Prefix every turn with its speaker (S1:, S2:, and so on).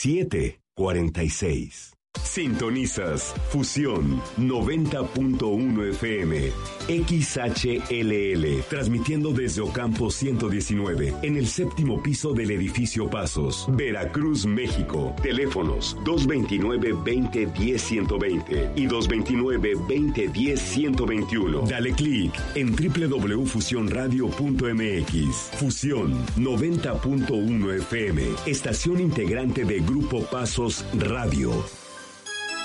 S1: 746. Sintonizas Fusión 90.1 FM, XHLL, transmitiendo desde Ocampo 119, en el séptimo piso del edificio Pasos, Veracruz, México. Teléfonos 229-2010-120 y 229-2010-121. Dale clic en www.fusionradio.mx. Fusión 90.1 FM, estación integrante de Grupo Pasos Radio.